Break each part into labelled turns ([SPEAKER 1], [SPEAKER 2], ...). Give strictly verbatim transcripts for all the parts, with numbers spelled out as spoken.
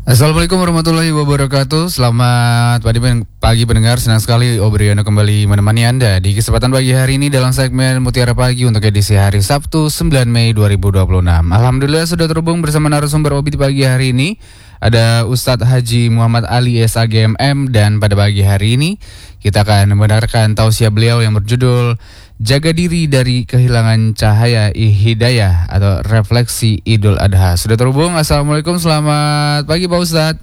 [SPEAKER 1] Assalamualaikum warahmatullahi wabarakatuh. Selamat pagi pendengar. Senang sekali Obriono kembali menemani Anda di kesempatan pagi hari ini dalam segmen Mutiara Pagi untuk edisi hari Sabtu sembilan Mei dua ribu dua puluh enam. Alhamdulillah sudah terhubung bersama narasumber Obi di pagi hari ini. Ada Ustadz Haji Muhammad Ali S A G M M, dan pada pagi hari ini kita akan mendengarkan tausiah beliau yang berjudul Jaga Diri dari Kehilangan Cahaya Hidayah atau Refleksi Idul Adha. Sudah terhubung. Assalamualaikum, selamat pagi Pak Ustadz.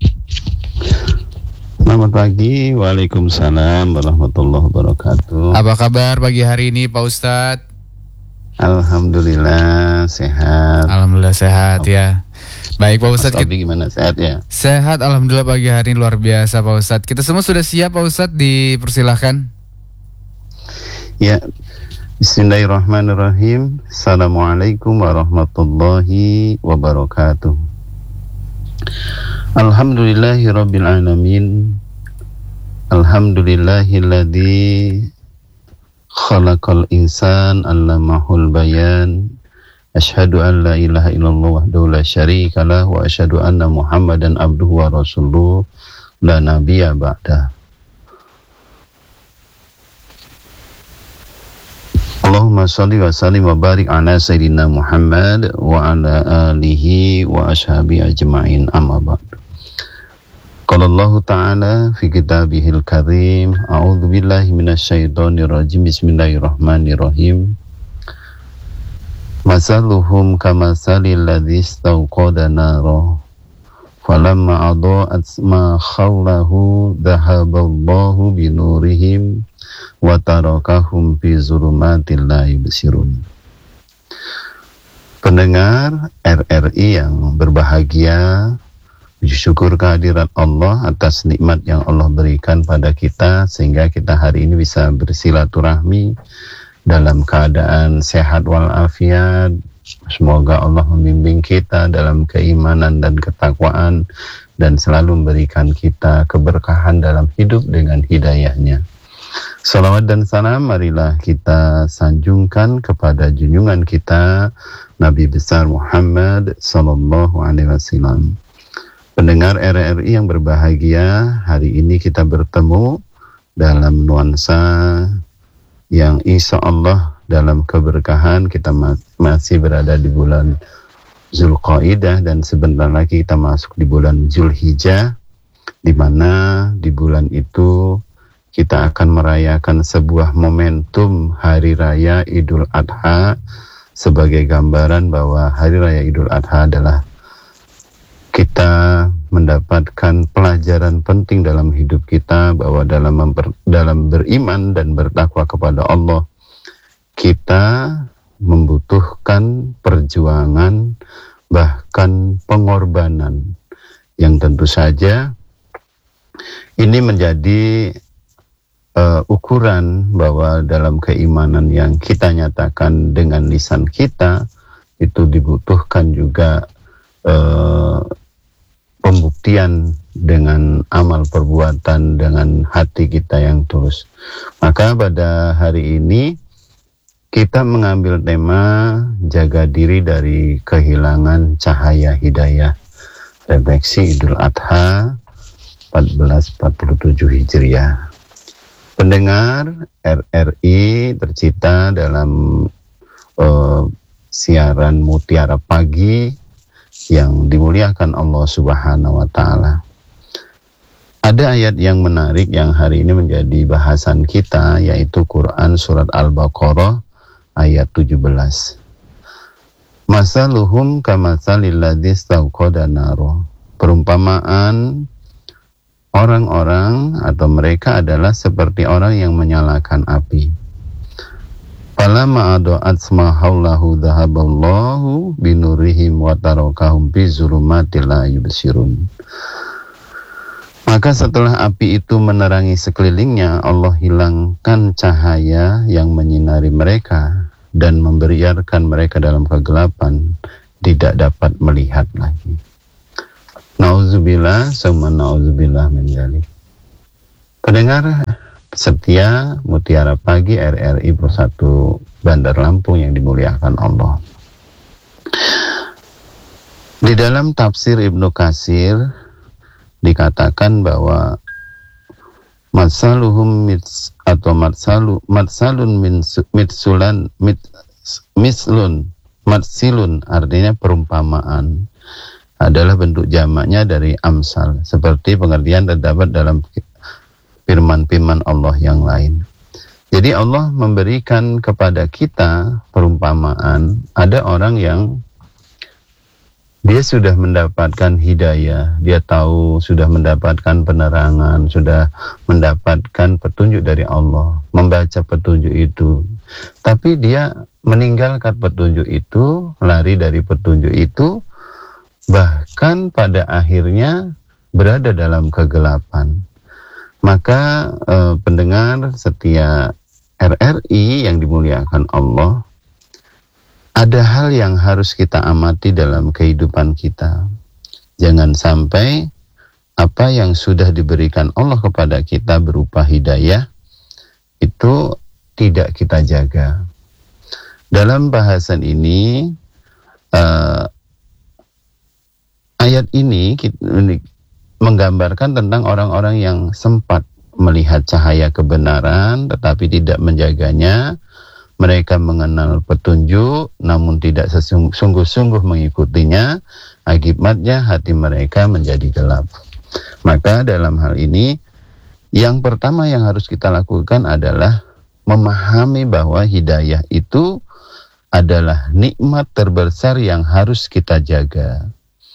[SPEAKER 2] Selamat pagi, waalaikumsalam warahmatullahi wabarakatuh.
[SPEAKER 1] Apa kabar pagi hari ini Pak Ustadz?
[SPEAKER 2] Alhamdulillah sehat.
[SPEAKER 1] Alhamdulillah sehat ya. Baik Pak Ustadz,
[SPEAKER 2] Mas Obi gimana, sehat ya?
[SPEAKER 1] Sehat, alhamdulillah pagi hari ini luar biasa Pak Ustadz. Kita semua sudah siap Pak Ustadz, dipersilahkan.
[SPEAKER 2] Ya, bismillahirrahmanirrahim. Assalamualaikum warahmatullahi wabarakatuh. Alhamdulillahirabbil alamin. Alhamdulillahilladzi khalaqal insan 'allamahul bayan. Asyhadu an la ilaha illallah wahdahu la syarika lah wa asyhadu anna Muhammadan abduhu wa rasuluh la nabiyya ba'da. Allahumma shalli wa sallim wa barik ala sayyidina Muhammad wa ala alihi wa ashabi ajma'in, amma ba'd. Qala Allah Ta'ala fi kitabihil karim, a'udzu billahi minasyaitonir rajim, bismillahirrahmanirrahim. Masaluhum kamasalil ladzi istawqada nara falamma adha'at ma khawlahu dhahaballahu binurihim wa tarakahum fi zulumatil la yubsirun. Pendengar R R I yang berbahagia, puji syukur kehadirat Allah atas nikmat yang Allah berikan pada kita sehingga kita hari ini bisa bersilaturahmi dalam keadaan sehat walafiat. Semoga Allah membimbing kita dalam keimanan dan ketakwaan dan selalu memberikan kita keberkahan dalam hidup dengan hidayahnya. Salawat dan salam marilah kita sanjungkan kepada junjungan kita Nabi besar Muhammad sallallahu alaihi wasallam. Pendengar R R I yang berbahagia, hari ini kita bertemu dalam nuansa yang insya Allah dalam keberkahan. Kita ma- masih berada di bulan Zulqaidah dan sebentar lagi kita masuk di bulan Zulhijjah, di mana di bulan itu kita akan merayakan sebuah momentum Hari Raya Idul Adha sebagai gambaran bahwa Hari Raya Idul Adha adalah kita mendapatkan pelajaran penting dalam hidup kita, bahwa dalam memper, dalam beriman dan bertakwa kepada Allah kita membutuhkan perjuangan bahkan pengorbanan yang tentu saja ini menjadi Uh, ukuran bahwa dalam keimanan yang kita nyatakan dengan lisan kita itu dibutuhkan juga uh, pembuktian dengan amal perbuatan, dengan hati kita yang tulus. Maka pada hari ini kita mengambil tema jaga diri dari kehilangan cahaya hidayah, refleksi Idul Adha seribu empat ratus empat puluh tujuh Hijriah. Pendengar R R I tercipta dalam uh, siaran Mutiara Pagi yang dimuliakan Allah Subhanahu wa Ta'ala. Ada ayat yang menarik yang hari ini menjadi bahasan kita, yaitu Quran Surat Al-Baqarah ayat tujuh belas. Masaluhum kamasalil ladzi istawqada naro. Perumpamaan orang-orang atau mereka adalah seperti orang yang menyalakan api. Falamma adha'at ma haulahu dhahaballahu binurihim wa tarakahum fi zulumatil la yubsirun. Maka setelah api itu menerangi sekelilingnya, Allah hilangkan cahaya yang menyinari mereka dan membiarkan mereka dalam kegelapan, tidak dapat melihat lagi. Nauzubillah, summa nauzubillah min dzalik. Pendengar setia Mutiara Pagi R R I Persatu Bandar Lampung yang dimuliakan Allah. Di dalam tafsir Ibnu Katsir dikatakan bahwa matsaluhum mits atau matsalu matsalun min mitsulan mit, mislun matsilun artinya perumpamaan adalah bentuk jamaknya dari amsal, seperti pengertian terdapat dalam firman-firman Allah yang lain. Jadi Allah memberikan kepada kita perumpamaan. Ada orang yang dia sudah mendapatkan hidayah, dia tahu sudah mendapatkan penerangan, sudah mendapatkan petunjuk dari Allah, membaca petunjuk itu. Tapi dia meninggalkan petunjuk itu, lari dari petunjuk itu, bahkan pada akhirnya berada dalam kegelapan. Maka eh, pendengar setia R R I yang dimuliakan Allah, ada hal yang harus kita amati dalam kehidupan kita. Jangan sampai apa yang sudah diberikan Allah kepada kita berupa hidayah itu tidak kita jaga. Dalam bahasan ini, uh, ayat ini kita, menggambarkan tentang orang-orang yang sempat melihat cahaya kebenaran tetapi tidak menjaganya. Mereka mengenal petunjuk namun tidak sungguh-sungguh mengikutinya, akibatnya hati mereka menjadi gelap. Maka dalam hal ini yang pertama yang harus kita lakukan adalah memahami bahwa hidayah itu adalah nikmat terbesar yang harus kita jaga.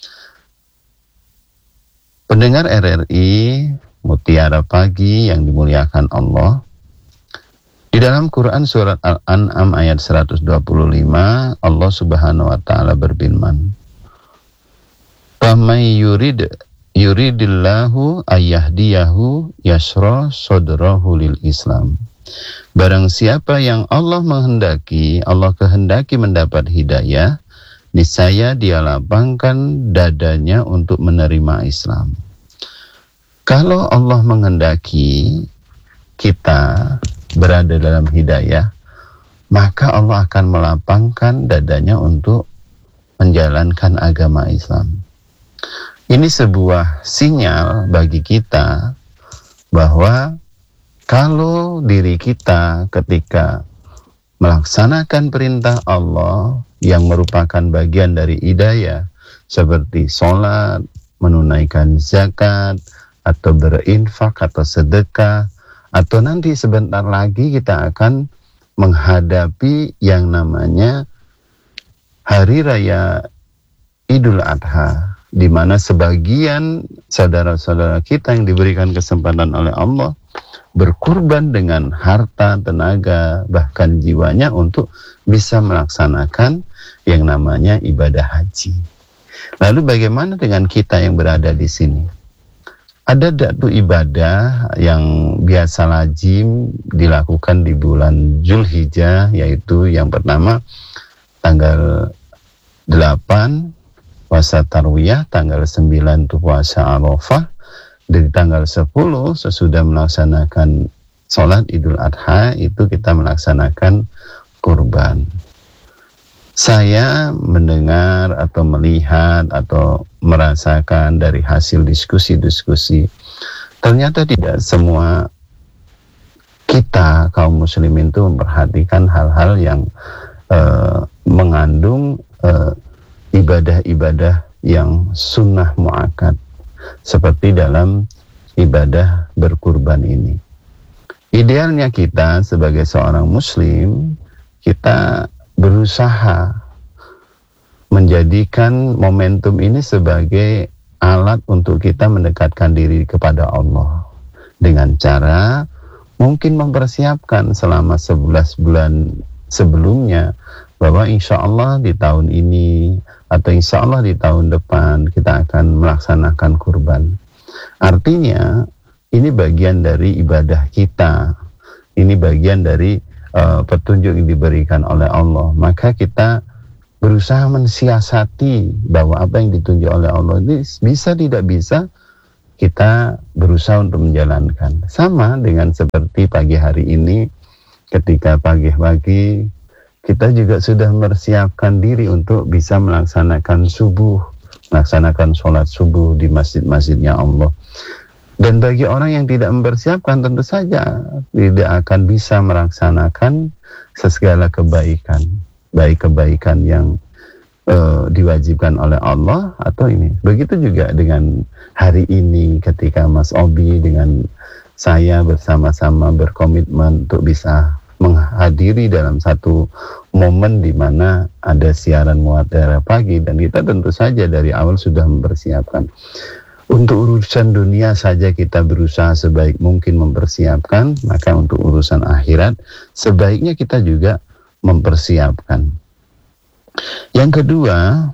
[SPEAKER 2] Pendengar R R I Mutiara Pagi yang dimuliakan Allah, di dalam Quran surat Al-An'am ayat seratus dua puluh lima, Allah Subhanahu wa taala berfirman, "Famay yurid yuridillahu ayyahdiyahu yasra sadrahu lil Islam." Barang siapa yang Allah menghendaki, Allah kehendaki mendapat hidayah, niscaya dia lapangkan dadanya untuk menerima Islam. Kalau Allah menghendaki kita berada dalam hidayah, maka Allah akan melapangkan dadanya untuk menjalankan agama Islam. Ini sebuah sinyal bagi kita bahwa kalau diri kita ketika melaksanakan perintah Allah yang merupakan bagian dari hidayah, seperti sholat, menunaikan zakat, atau berinfak atau sedekah, atau nanti sebentar lagi kita akan menghadapi yang namanya Hari Raya Idul Adha, di mana sebagian saudara-saudara kita yang diberikan kesempatan oleh Allah berkurban dengan harta, tenaga, bahkan jiwanya untuk bisa melaksanakan yang namanya ibadah haji. Lalu bagaimana dengan kita yang berada di sini? Ada datu ibadah yang biasa lazim dilakukan di bulan Zulhijjah, yaitu yang pertama tanggal delapan puasa Tarwiyah, tanggal sembilan itu puasa Arafah, dari tanggal sepuluh sesudah melaksanakan sholat Idul Adha itu kita melaksanakan kurban. Saya mendengar atau melihat atau merasakan dari hasil diskusi-diskusi, ternyata tidak semua kita kaum muslimin itu memperhatikan hal-hal yang uh, mengandung uh, ibadah-ibadah yang sunnah muakkad, seperti dalam ibadah berkurban ini. Idealnya kita sebagai seorang muslim, kita berusaha menjadikan momentum ini sebagai alat untuk kita mendekatkan diri kepada Allah dengan cara mungkin mempersiapkan selama sebelas bulan sebelumnya bahwa insya Allah di tahun ini atau insya Allah di tahun depan kita akan melaksanakan kurban. Artinya ini bagian dari ibadah kita, ini bagian dari Uh, petunjuk yang diberikan oleh Allah. Maka kita berusaha mensiasati bahwa apa yang ditunjuk oleh Allah ini bisa tidak bisa kita berusaha untuk menjalankan. Sama dengan seperti pagi hari ini, ketika pagi-pagi kita juga sudah mempersiapkan diri untuk bisa melaksanakan subuh melaksanakan sholat subuh di masjid-masjidnya Allah. Dan bagi orang yang tidak mempersiapkan, tentu saja tidak akan bisa melaksanakan segala kebaikan, baik kebaikan yang uh, diwajibkan oleh Allah atau ini. Begitu juga dengan hari ini ketika Mas Obi dengan saya bersama-sama berkomitmen untuk bisa menghadiri dalam satu momen di mana ada siaran Mutiara Pagi, dan kita tentu saja dari awal sudah mempersiapkan. Untuk urusan dunia saja kita berusaha sebaik mungkin mempersiapkan, maka untuk urusan akhirat sebaiknya kita juga mempersiapkan. Yang kedua,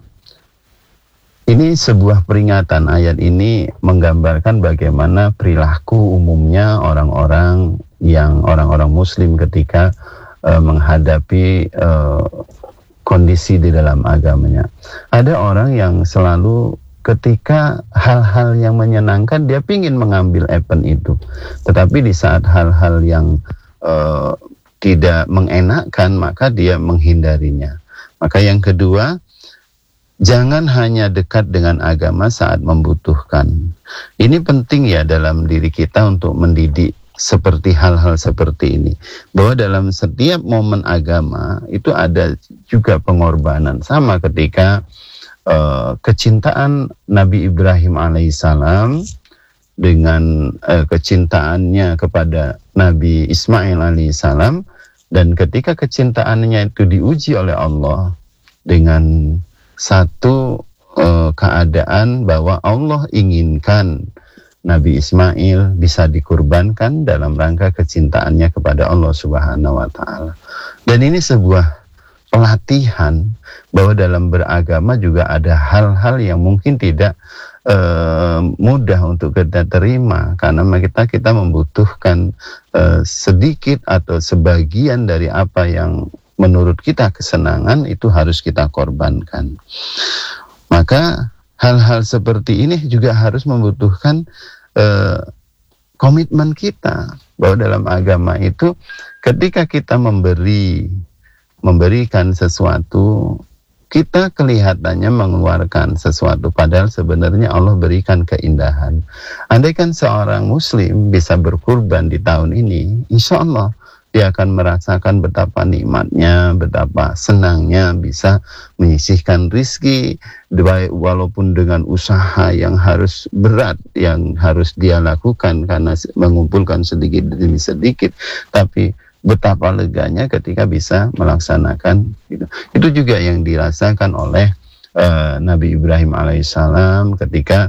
[SPEAKER 2] ini sebuah peringatan. Ayat ini menggambarkan bagaimana perilaku umumnya orang-orang yang orang-orang muslim ketika uh, menghadapi uh, kondisi di dalam agamanya. Ada orang yang selalu ketika hal-hal yang menyenangkan dia pingin mengambil event itu, tetapi di saat hal-hal yang uh, tidak mengenakkan maka dia menghindarinya. Maka yang kedua, jangan hanya dekat dengan agama saat membutuhkan. Ini penting ya dalam diri kita untuk mendidik seperti hal-hal seperti ini, bahwa dalam setiap momen agama itu ada juga pengorbanan. Sama ketika Uh, kecintaan Nabi Ibrahim alaihissalam dengan uh, kecintaannya kepada Nabi Ismail alaihissalam, dan ketika kecintaannya itu diuji oleh Allah dengan satu uh, keadaan bahwa Allah inginkan Nabi Ismail bisa dikurbankan dalam rangka kecintaannya kepada Allah Subhanahu wa Ta'ala. Dan ini sebuah pelatihan bahwa dalam beragama juga ada hal-hal yang mungkin tidak uh, mudah untuk kita terima, karena kita kita membutuhkan uh, sedikit atau sebagian dari apa yang menurut kita kesenangan itu harus kita korbankan. Maka hal-hal seperti ini juga harus membutuhkan uh, komitmen kita, bahwa dalam agama itu ketika kita memberi memberikan sesuatu, kita kelihatannya mengeluarkan sesuatu, padahal sebenarnya Allah berikan keindahan. Andaikan seorang muslim bisa berkurban di tahun ini, insya Allah dia akan merasakan betapa nikmatnya, betapa senangnya bisa menyisihkan rizki, walaupun dengan usaha yang harus berat, yang harus dia lakukan karena mengumpulkan sedikit demi sedikit, tapi betapa leganya ketika bisa melaksanakan gitu. Itu juga yang dirasakan oleh uh, Nabi Ibrahim alaihissalam ketika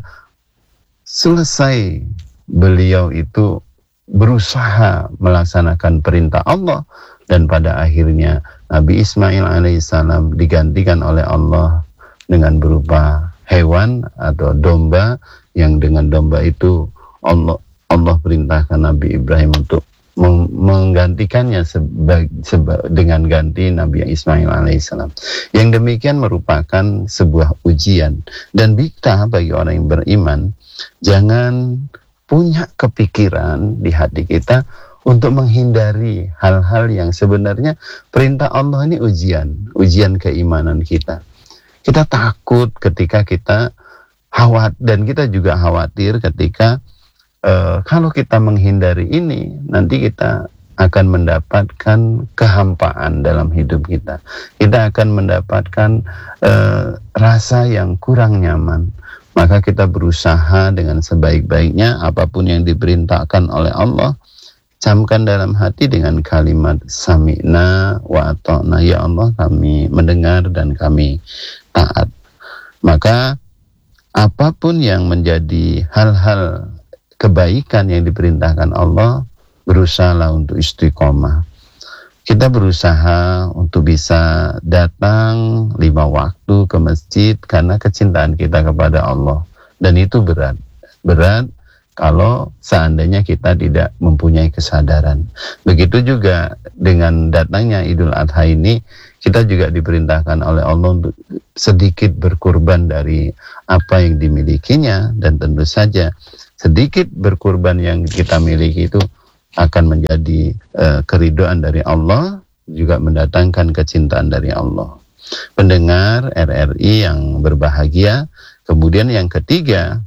[SPEAKER 2] selesai beliau itu berusaha melaksanakan perintah Allah, dan pada akhirnya Nabi Ismail alaihissalam digantikan oleh Allah dengan berupa hewan atau domba, yang dengan domba itu Allah Allah perintahkan Nabi Ibrahim untuk menggantikannya seba, seba, dengan ganti Nabi Ismail alaihissalam. Yang demikian merupakan sebuah ujian, dan kita bagi orang yang beriman jangan punya kepikiran di hati kita untuk menghindari hal-hal yang sebenarnya perintah Allah ini ujian, ujian keimanan kita. Kita takut ketika kita khawatir, dan kita juga khawatir ketika Uh, kalau kita menghindari ini, nanti kita akan mendapatkan kehampaan dalam hidup kita. Kita akan mendapatkan uh, rasa yang kurang nyaman. Maka kita berusaha dengan sebaik-baiknya apapun yang diperintahkan oleh Allah, camkan dalam hati dengan kalimat sami'na wa ata'na, ya Allah kami mendengar dan kami taat. Maka apapun yang menjadi hal-hal kebaikan yang diperintahkan Allah, berusahalah untuk istiqomah. Kita berusaha untuk bisa datang lima waktu ke masjid karena kecintaan kita kepada Allah. Dan itu berat. Berat kalau seandainya kita tidak mempunyai kesadaran. Begitu juga dengan datangnya Idul Adha ini, kita juga diperintahkan oleh Allah untuk sedikit berkurban dari apa yang dimilikinya, dan tentu saja sedikit berkurban yang kita miliki itu akan menjadi uh, keridhaan dari Allah, juga mendatangkan kecintaan dari Allah. Pendengar R R I yang berbahagia, Kemudian yang ketiga,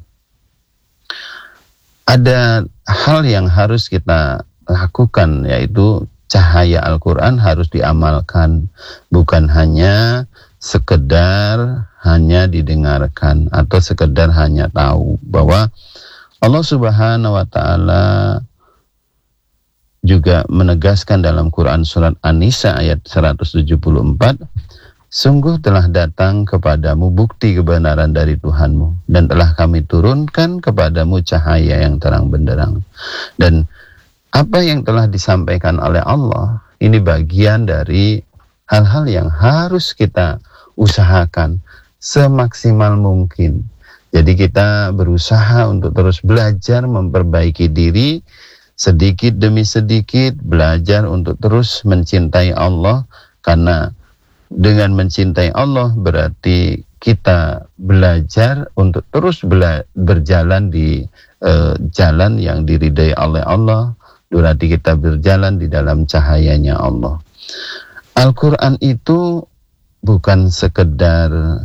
[SPEAKER 2] ada hal yang harus kita lakukan, yaitu cahaya Al-Quran harus diamalkan, bukan hanya sekedar hanya didengarkan atau sekedar hanya tahu bahwa Allah Subhanahu wa Ta'ala juga menegaskan dalam Quran surat An-Nisa ayat seratus tujuh puluh empat, sungguh telah datang kepadamu bukti kebenaran dari Tuhanmu, dan telah kami turunkan kepadamu cahaya yang terang benderang. Dan apa yang telah disampaikan oleh Allah, ini bagian dari hal-hal yang harus kita usahakan semaksimal mungkin. Jadi kita berusaha untuk terus belajar memperbaiki diri, sedikit demi sedikit belajar untuk terus mencintai Allah, karena dengan mencintai Allah berarti kita belajar untuk terus bela- berjalan di uh, jalan yang diridai oleh Allah, berarti kita berjalan di dalam cahayanya Allah. Al-Quran itu bukan sekedar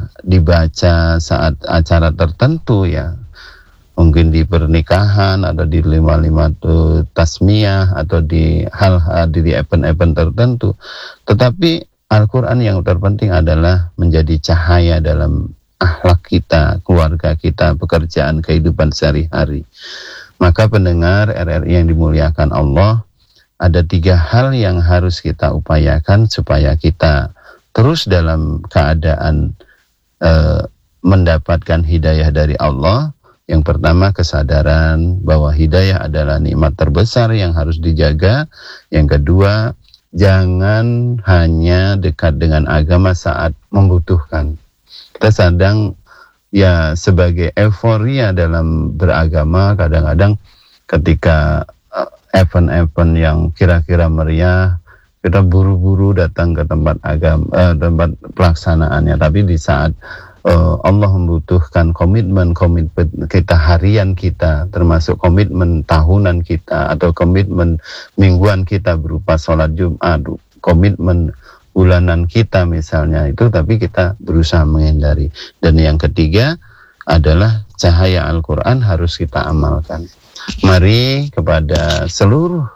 [SPEAKER 2] dibaca saat acara tertentu ya, mungkin di pernikahan atau di lima lima tu tasmiyah atau di hal-hal di event-event tertentu. Tetapi Al-Quran yang terpenting adalah menjadi cahaya dalam akhlak kita, keluarga kita, pekerjaan, kehidupan sehari-hari. Maka pendengar R R I yang dimuliakan Allah, ada tiga hal yang harus kita upayakan supaya kita terus dalam keadaan uh, mendapatkan hidayah dari Allah. Yang pertama, kesadaran bahwa hidayah adalah nikmat terbesar yang harus dijaga. Yang kedua, jangan hanya dekat dengan agama saat membutuhkan. Kita sedang ya sebagai euforia dalam beragama, kadang-kadang ketika uh, event-event yang kira-kira meriah, kita buru-buru datang ke tempat agama, eh, tempat pelaksanaannya. Tapi di saat uh, Allah membutuhkan komitmen, komitmen kita harian kita, termasuk komitmen tahunan kita atau komitmen mingguan kita berupa sholat Jumat, komitmen bulanan kita misalnya itu, tapi kita berusaha menghindari. Dan yang ketiga adalah cahaya Al-Quran harus kita amalkan. Mari kepada seluruh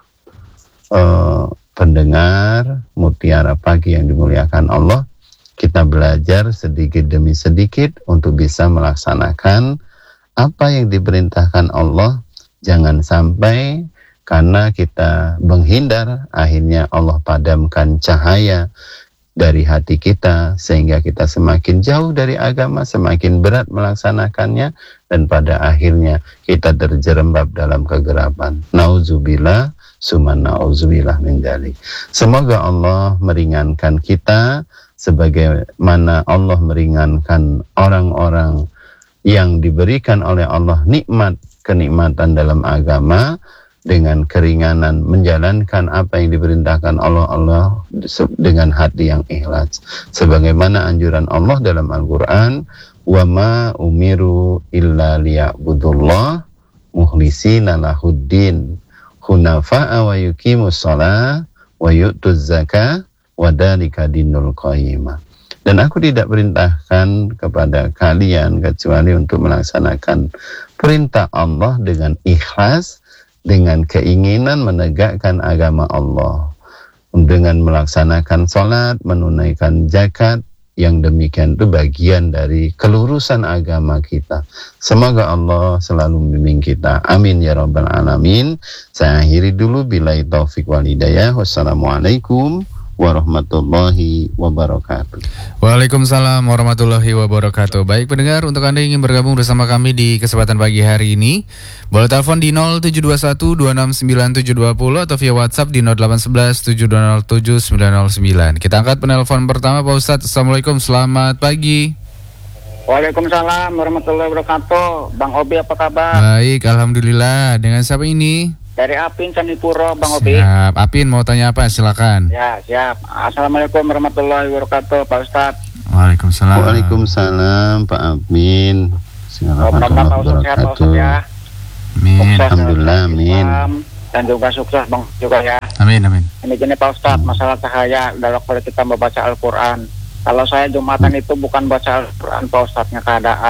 [SPEAKER 2] uh, pendengar Mutiara Pagi yang dimuliakan Allah, kita belajar sedikit demi sedikit untuk bisa melaksanakan apa yang diperintahkan Allah. Jangan sampai karena kita menghindar, akhirnya Allah padamkan cahaya dari hati kita, sehingga kita semakin jauh dari agama, semakin berat melaksanakannya, dan pada akhirnya kita terjerembab dalam kegelapan. Nauzubillah, summa nauzubillah min dzalik. Semoga Allah meringankan kita sebagaimana Allah meringankan orang-orang yang diberikan oleh Allah nikmat kenikmatan dalam agama, dengan keringanan menjalankan apa yang diperintahkan Allah Allah dengan hati yang ikhlas, sebagaimana anjuran Allah dalam Al-Quran, wa ma umiru illa liya'budullah mukhlisina lahuddin hunafa'a wa yuqimus shalah wa yu'tuz zakah wa dzalika dinul qayyimah. Dan aku tidak perintahkan kepada kalian kecuali untuk melaksanakan perintah Allah dengan ikhlas, dengan keinginan menegakkan agama Allah, dengan melaksanakan sholat, menunaikan zakat. Yang demikian itu bagian dari kelurusan agama kita. Semoga Allah selalu membimbing kita. Amin ya rabbal alamin. Saya akhiri dulu, billahi taufik wal hidayah. Wassalamualaikum warahmatullahi wabarakatuh.
[SPEAKER 1] Waalaikumsalam warahmatullahi wabarakatuh. Baik pendengar, untuk Anda yang ingin bergabung bersama kami di kesempatan pagi hari ini, boleh telepon di nol tujuh dua satu dua enam sembilan tujuh dua nol atau via WhatsApp di nol delapan satu satu tujuh dua nol tujuh sembilan nol sembilan. Kita angkat penelpon pertama, Pak Ustadz. Assalamualaikum, selamat pagi.
[SPEAKER 3] Waalaikumsalam warahmatullahi wabarakatuh. Bang Obi, apa kabar?
[SPEAKER 1] Baik, alhamdulillah. Dengan siapa ini?
[SPEAKER 3] Dari Apin, Candipuro, Bang Obi.
[SPEAKER 1] Siap. Apin mau tanya apa? Silakan.
[SPEAKER 3] Ya, siap. Assalamualaikum warahmatullahi wabarakatuh, Pak Ustadz.
[SPEAKER 1] Waalaikumsalam.
[SPEAKER 2] Waalaikumsalam, Pak Apin.
[SPEAKER 3] Semoga Pak Ustadz sehat, Pak Ustadz ya.
[SPEAKER 1] Amin.
[SPEAKER 3] Sukses,
[SPEAKER 2] Alhamdulillah, amin.
[SPEAKER 3] Dan juga sukses, Bang, juga ya.
[SPEAKER 1] Amin, amin.
[SPEAKER 3] Ini gini Pak Ustadz, masalah cahaya dalam kalau kita membaca Al-Quran. Kalau saya Jumatan itu bukan baca Al-Quran, Pak Ustadznya keadaan.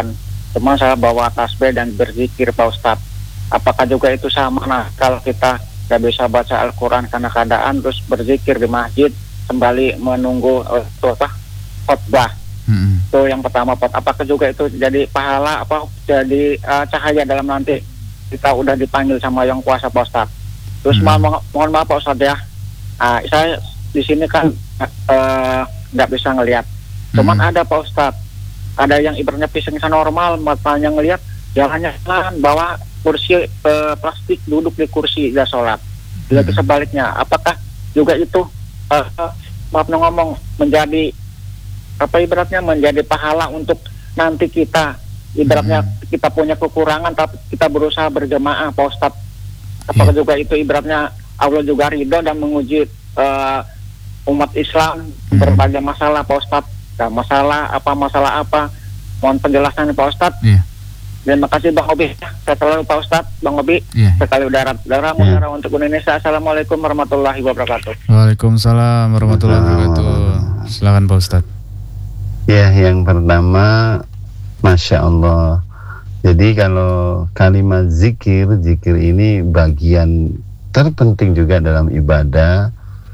[SPEAKER 3] cuma saya bawa tasbih dan berzikir Pak Ustadz. Apakah juga itu sama? Nah, kalau kita nggak bisa baca Al-Quran karena keadaan, terus berzikir di masjid kembali menunggu uh, itu apa khotbah. Hmm. Itu yang pertama, Pak. Apakah juga itu jadi pahala apa jadi uh, cahaya dalam nanti kita udah dipanggil sama yang kuasa Pak Ustadz. Terus hmm. mohon, mohon maaf Pak Ustadz ya, uh, saya di sini kan nggak uh, bisa ngelihat. Cuman hmm. ada Pak Ustadz, ada yang ibaratnya pisangnya normal, matanya ngelihat, jalannya pelan, bawa kursi uh, plastik, duduk di kursi dan sholat. Bila hmm. sebaliknya, apakah juga itu uh, uh, maaf ngomong menjadi apa ibaratnya menjadi pahala untuk nanti kita ibaratnya hmm. kita punya kekurangan tapi kita berusaha berjamaah Pak Ustadz. Apakah yeah. juga itu ibaratnya Allah juga ridho dan menguji uh, umat Islam hmm. berbagai masalah Pak Ustadz. Nah, masalah apa masalah apa mohon penjelasan Pak Ustadz. Yeah. Terima kasih Bang Obi. Saya selalu Pak Ustadz, Bang Obi. Yeah. Sekali udara udara yeah. udara untuk Indonesia. Assalamualaikum warahmatullahi wabarakatuh.
[SPEAKER 1] Waalaikumsalam warahmatullahi wabarakatuh. Silakan Pak Ustadz.
[SPEAKER 2] Ya, yang pertama, Masya Allah. Jadi kalau kalimat zikir, zikir ini bagian terpenting juga dalam ibadah.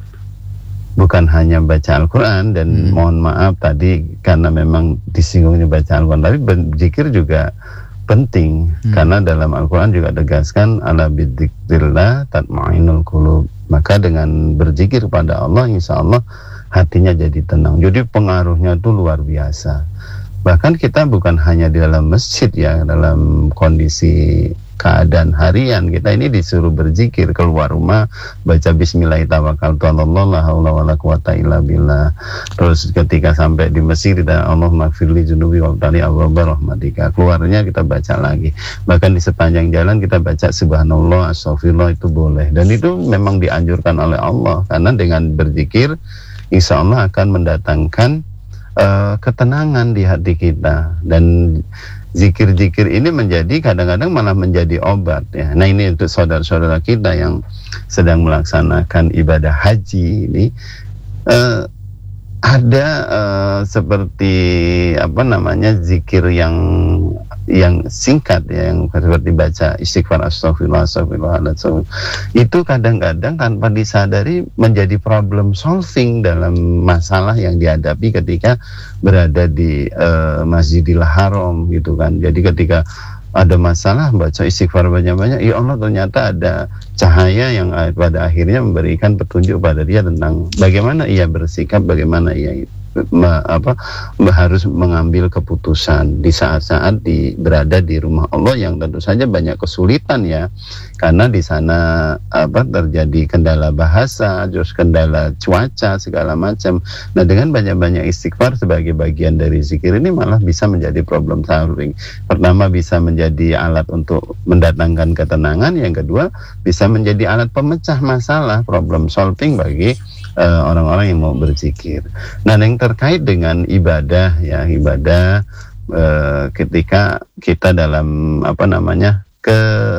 [SPEAKER 2] Bukan hanya baca Al-Quran, dan hmm. mohon maaf tadi karena memang disinggungnya baca Al-Quran, tapi zikir juga penting. Hmm. Karena dalam Al-Quran juga tegaskan, ala bidzikrillah tatma'innul qulub. Maka dengan berzikir kepada Allah, insya Allah hatinya jadi tenang. Jadi pengaruhnya itu luar biasa. Bahkan kita bukan hanya di dalam masjid ya, dalam kondisi keadaan harian kita ini disuruh berzikir, keluar rumah baca bismillahirrahmanirrahim, la haula wala quwata illa billah. Terus ketika sampai di masjid kita Allahumma gfirli dzunubi wa tali abwaaba rahmatika. Keluarnya kita baca lagi. Bahkan di sepanjang jalan kita baca subhanallah, astagfirullah, itu boleh. Dan itu memang dianjurkan oleh Allah, karena dengan berzikir insya Allah akan mendatangkan uh, ketenangan di hati kita. Dan zikir-zikir ini menjadi kadang-kadang malah menjadi obat ya. Nah, ini untuk saudara-saudara kita yang sedang melaksanakan ibadah haji ini, uh, ada uh, seperti apa namanya zikir yang yang singkat ya, yang seperti baca istighfar, astagfirullah, astagfirullah, astagfirullah. Itu kadang-kadang tanpa disadari menjadi problem solving dalam masalah yang dihadapi ketika berada di uh, Masjidil Haram gitu kan. Jadi ketika ada masalah baca istighfar banyak-banyak, ya Allah ternyata ada cahaya yang pada akhirnya memberikan petunjuk pada dia tentang bagaimana ia bersikap, bagaimana ia Me, apa, harus mengambil keputusan di saat-saat di, berada di rumah Allah yang tentu saja banyak kesulitan ya, karena di sana apa terjadi kendala bahasa, terus kendala cuaca segala macam. Nah, dengan banyak-banyak istighfar sebagai bagian dari zikir ini malah bisa menjadi problem solving. Pertama, bisa menjadi alat untuk mendatangkan ketenangan, yang kedua bisa menjadi alat pemecah masalah, problem solving bagi Uh, orang-orang yang mau berzikir. Nah, yang terkait dengan ibadah ya, ibadah uh, ketika kita dalam apa namanya ke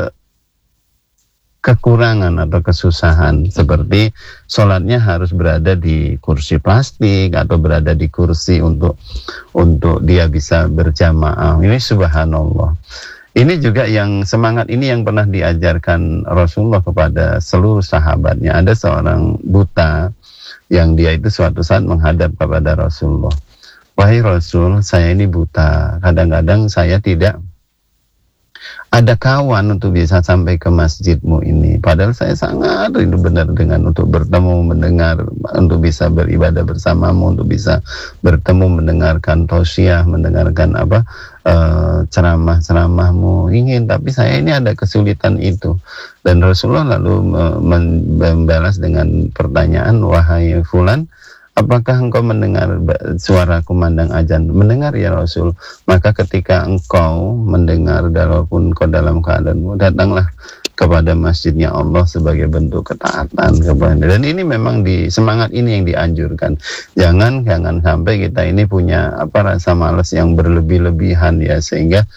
[SPEAKER 2] kekurangan atau kesusahan, seperti sholatnya harus berada di kursi plastik atau berada di kursi untuk untuk dia bisa berjamaah. Ini subhanallah. Ini juga yang semangat ini yang pernah diajarkan Rasulullah kepada seluruh sahabatnya. Ada seorang buta yang dia itu suatu saat menghadap kepada Rasulullah. Wahai Rasul, saya ini buta. Kadang-kadang saya tidak ada kawan untuk bisa sampai ke masjidmu ini. Padahal saya sangat rindu benar dengan untuk bertemu, mendengar, untuk bisa beribadah bersamamu, untuk bisa bertemu, mendengarkan tausiah, mendengarkan apa uh, ceramah-ceramahmu. Ingin, tapi saya ini ada kesulitan itu. Dan Rasulullah lalu membalas dengan pertanyaan, wahai fulan, apakah engkau mendengar suara kumandang azan? Mendengar ya Rasul. Maka ketika engkau mendengar, walaupun engkau dalam keadaanmu, datanglah kepada masjidnya Allah sebagai bentuk ketaatan kepada. Dan ini memang di semangat ini yang dianjurkan. Jangan jangan sampai kita ini punya apa rasa malas yang berlebih-lebihan ya, sehingga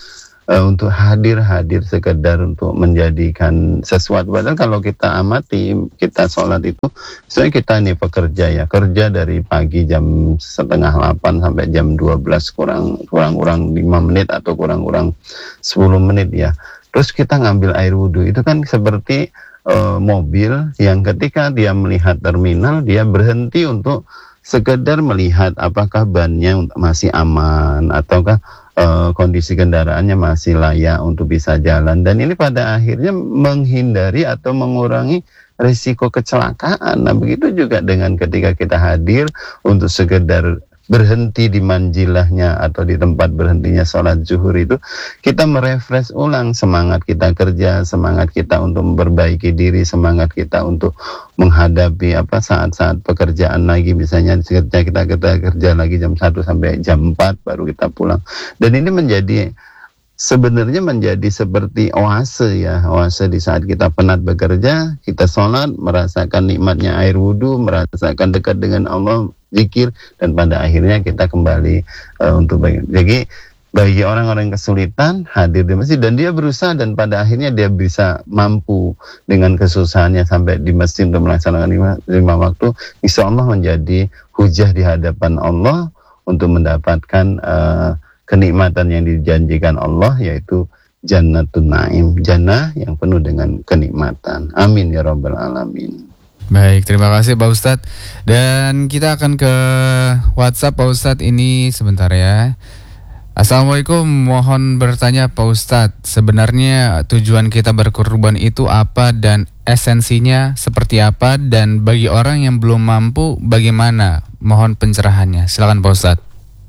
[SPEAKER 2] uh, untuk hadir-hadir sekedar untuk menjadikan sesuatu. Padahal kalau kita amati, kita sholat itu, misalnya kita ini pekerja ya, kerja dari pagi jam setengah delapan sampai jam dua belas kurang kurang kurang lima menit atau kurang kurang sepuluh menit ya. Terus kita ngambil air wudhu, itu kan seperti uh, mobil yang ketika dia melihat terminal, dia berhenti untuk sekedar melihat apakah bannya masih aman ataukah uh, kondisi kendaraannya masih layak untuk bisa jalan. Dan ini pada akhirnya menghindari atau mengurangi risiko kecelakaan. Nah, begitu juga dengan ketika kita hadir untuk sekedar berhenti di manjilahnya atau di tempat berhentinya sholat zuhur, itu kita merefresh ulang semangat kita kerja, semangat kita untuk memperbaiki diri, semangat kita untuk menghadapi apa saat-saat pekerjaan lagi, misalnya kerja kita, kita kerja lagi jam satu sampai jam empat baru kita pulang. Dan ini menjadi sebenarnya menjadi seperti oase ya, oase di saat kita penat bekerja, kita sholat, merasakan nikmatnya air wudhu, merasakan dekat dengan Allah, zikir, dan pada akhirnya kita kembali uh, untuk bagi. Jadi bagi orang-orang yang kesulitan hadir di masjid dan dia berusaha dan pada akhirnya dia bisa mampu dengan kesusahannya sampai di masjid untuk melaksanakan lima, lima waktu, insya Allah menjadi hujah di hadapan Allah untuk mendapatkan uh, kenikmatan yang dijanjikan Allah, yaitu Jannatun Naim, jannah yang penuh dengan kenikmatan. Amin ya rabbal alamin.
[SPEAKER 1] Baik, terima kasih Pak Ustadz. Dan kita akan ke WhatsApp Pak Ustadz ini sebentar ya. Assalamualaikum, mohon bertanya Pak Ustadz, sebenarnya tujuan kita berkurban itu apa dan esensinya seperti apa, dan bagi orang yang belum mampu bagaimana? Mohon pencerahannya. Silakan Pak Ustadz.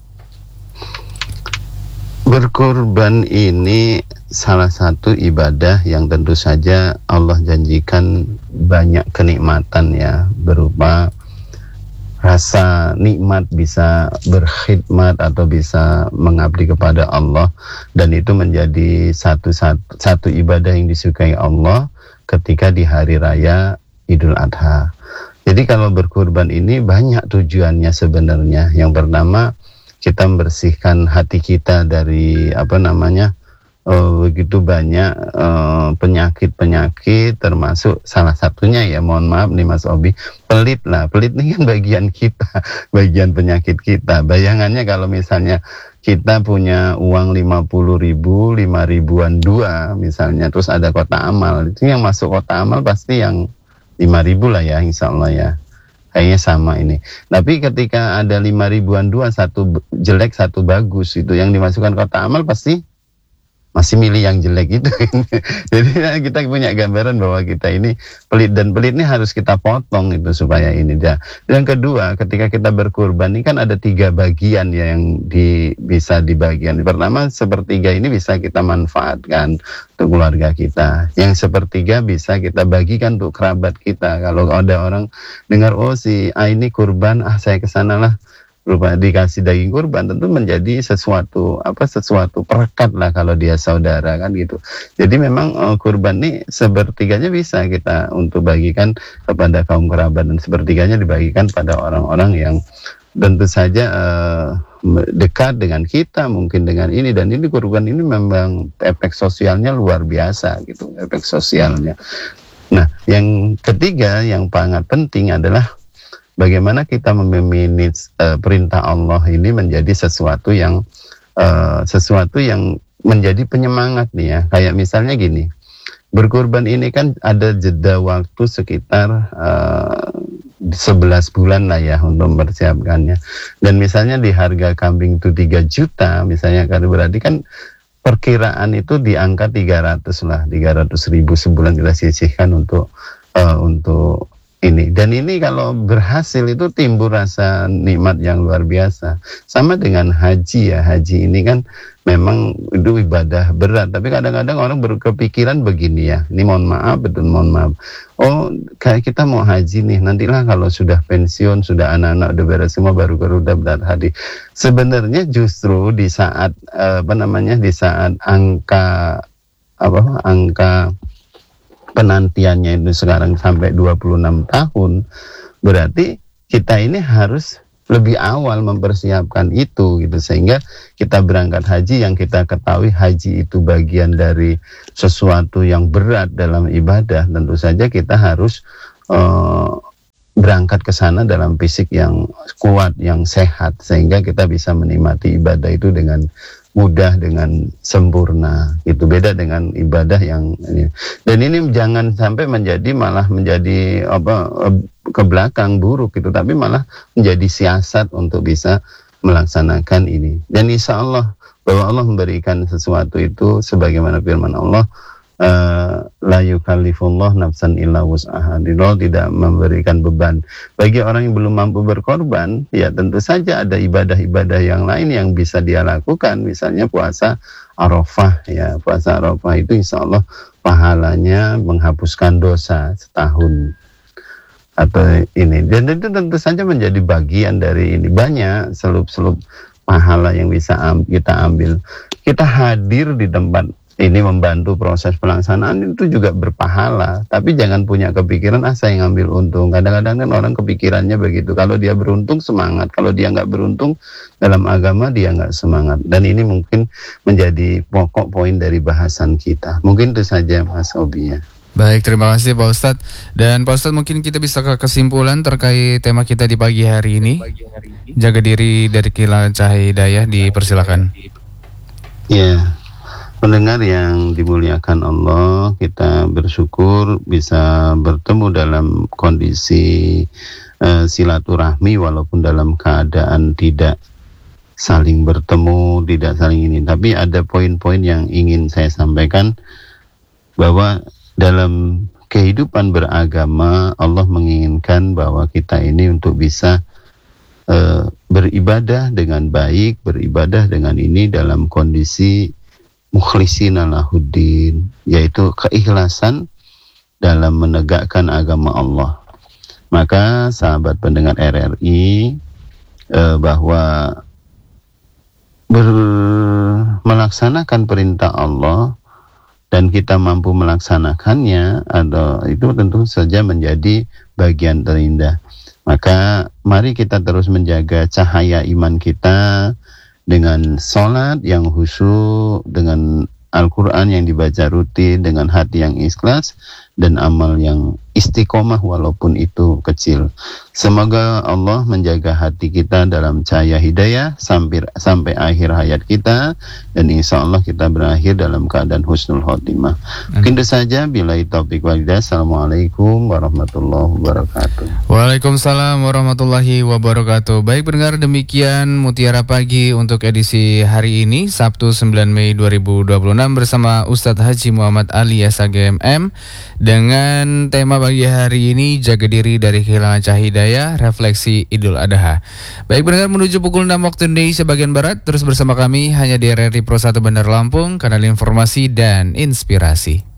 [SPEAKER 2] Berkurban ini salah satu ibadah yang tentu saja Allah janjikan banyak kenikmatan ya, berupa rasa nikmat bisa berkhidmat atau bisa mengabdi kepada Allah, dan itu menjadi satu, satu, satu ibadah yang disukai Allah ketika di hari raya Idul Adha. Jadi kalau berkurban ini banyak tujuannya sebenarnya. Yang pertama, kita membersihkan hati kita dari apa namanya uh, begitu banyak uh, penyakit-penyakit, termasuk salah satunya ya, mohon maaf nih Mas Obi, pelit lah. Pelit ini kan bagian kita, bagian penyakit kita. Bayangannya kalau misalnya kita punya uang lima puluh ribu, lima ribuan dua misalnya, terus ada kotak amal, itu yang masuk kotak amal pasti yang lima ribu lah ya, insya Allah ya. Kayaknya sama ini. Tapi ketika ada lima ribuan dua, satu jelek satu bagus, itu yang dimasukkan kotak amal pasti masih milih yang jelek itu. Jadi kita punya gambaran bahwa kita ini pelit, dan pelit ini harus kita potong itu supaya ini dia. Yang kedua, ketika kita berkurban ini kan ada tiga bagian ya yang di, bisa dibagian. Pertama, sepertiga ini bisa kita manfaatkan untuk keluarga kita. Yang sepertiga bisa kita bagikan untuk kerabat kita. Kalau ada orang dengar, oh si A ini kurban, ah saya kesana lah, berupa dikasih daging kurban, tentu menjadi sesuatu apa sesuatu perekat lah kalau dia saudara kan gitu. Jadi memang uh, kurban ini sepertiganya bisa kita untuk bagikan kepada kaum kerabat, dan sepertiganya dibagikan pada orang-orang yang tentu saja uh, dekat dengan kita, mungkin dengan ini. Dan ini kurban ini memang efek sosialnya luar biasa gitu, efek sosialnya. Nah, yang ketiga yang sangat penting adalah bagaimana kita memanage uh, perintah Allah ini menjadi sesuatu yang uh, sesuatu yang menjadi penyemangat nih ya. Kayak misalnya gini, berkurban ini kan ada jeda waktu sekitar uh, sebelas bulan lah ya untuk mempersiapkannya. Dan misalnya di harga kambing itu tiga juta misalnya, kan berarti kan perkiraan itu di angka tiga ratus lah, tiga ratus ribu sebulan kita sisihkan untuk uh, untuk ini. Dan ini kalau berhasil itu timbul rasa nikmat yang luar biasa. Sama dengan haji ya, haji ini kan memang itu ibadah berat, tapi kadang-kadang orang berkepikiran begini ya, ini mohon maaf, betul mohon maaf, oh kayak kita mau haji nih, nantilah kalau sudah pensiun, sudah anak-anak udah beres semua baru udah berat haji. Sebenarnya justru di saat apa namanya di saat angka apa angka penantiannya itu sekarang sampai dua puluh enam tahun, berarti kita ini harus lebih awal mempersiapkan itu gitu, sehingga kita berangkat haji yang kita ketahui haji itu bagian dari sesuatu yang berat dalam ibadah, tentu saja kita harus uh, berangkat ke sana dalam fisik yang kuat, yang sehat, sehingga kita bisa menikmati ibadah itu dengan mudah, dengan sempurna. Itu beda dengan ibadah yang ini. Dan ini jangan sampai menjadi malah menjadi apa ke belakang buruk itu, tapi malah menjadi siasat untuk bisa melaksanakan ini. Dan insya Allah bahwa Allah memberikan sesuatu itu sebagaimana firman Allah, Uh, la yukallifullah nafsan illa wus'aha. Allah tidak memberikan beban bagi orang yang belum mampu berkorban. Ya tentu saja ada ibadah-ibadah yang lain yang bisa dia lakukan, misalnya puasa Arafah. Ya puasa Arafah itu insya Allah pahalanya menghapuskan dosa setahun atau ini, dan itu tentu saja menjadi bagian dari ini. Banyak selup-selup pahala yang bisa am- kita ambil. Kita hadir di tempat ini membantu proses pelaksanaan itu juga berpahala, tapi jangan punya kepikiran ah saya ngambil untung. Kadang-kadang kan orang kepikirannya begitu, kalau dia beruntung semangat, kalau dia nggak beruntung dalam agama dia nggak semangat. Dan ini mungkin menjadi pokok poin dari bahasan kita. Mungkin itu saja Mas Obi ya.
[SPEAKER 1] Baik, terima kasih Pak Ustadz. Dan Pak Ustadz mungkin kita bisa ke kesimpulan terkait tema kita di pagi hari ini. Jaga diri dari kehilangan cahaya hidayah, dipersilakan.
[SPEAKER 2] Ya. Pendengar yang dimuliakan Allah, kita bersyukur bisa bertemu dalam kondisi uh, silaturahmi walaupun dalam keadaan tidak saling bertemu, tidak saling ini. Tapi ada poin-poin yang ingin saya sampaikan, bahwa dalam kehidupan beragama Allah menginginkan bahwa kita ini untuk bisa uh, beribadah dengan baik, beribadah dengan ini dalam kondisi mukhlisina lahuddin, yaitu keikhlasan dalam menegakkan agama Allah. Maka sahabat pendengar R R I eh, bahwa ber, melaksanakan perintah Allah dan kita mampu melaksanakannya, atau itu tentu saja menjadi bagian terindah. Maka mari kita terus menjaga cahaya iman kita dengan sholat yang khusyuk, dengan Al-Quran yang dibaca rutin, dengan hati yang ikhlas, dan amal yang istiqomah walaupun itu kecil. Semoga Allah menjaga hati kita dalam cahaya hidayah sampai, sampai akhir hayat kita, dan insya Allah kita berakhir dalam keadaan husnul khotimah. Mungkin itu saja. Billahi taufiq wal hidayah. Assalamualaikum warahmatullahi wabarakatuh.
[SPEAKER 1] Waalaikumsalam warahmatullahi wabarakatuh. Baik pendengar, demikian Mutiara Pagi untuk edisi hari ini, Sabtu sembilan Mei dua ribu dua puluh enam, bersama Ustadz Haji Muhammad Ali S A G M M, dengan tema pagi hari ini, jaga diri dari kehilangan cahaya hidayah, refleksi Idul Adha. Baik pendengar, menuju pukul enam waktu Indonesia bagian Barat, terus bersama kami hanya di R R I Pro satu Bandar Lampung, kanal informasi dan inspirasi.